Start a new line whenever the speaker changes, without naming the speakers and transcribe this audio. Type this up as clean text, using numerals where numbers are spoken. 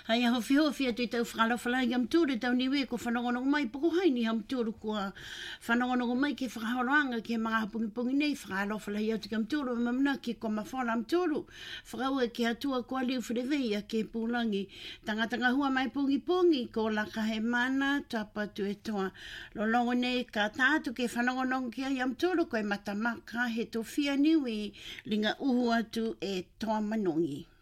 Hai aho whiho tui tau whakalawhalai am tūre tau niwe ko whanongonongo mai poko haini am tūru kua whanongonongo mai ke whakahoroanga ke mga pungi nei whakalawhalai atu kam tūru mamna ke ko mawhana am tūru whakaua ke atua kua liu whirewei a ke pūlangi tangatanga hua mai pungi ko laka he mana tapa tu e toa lolongo nei ka tātu ke whanongonongo ke ai am tūru koe matamaka he to whia niwi linga uhu atu e toa manongi.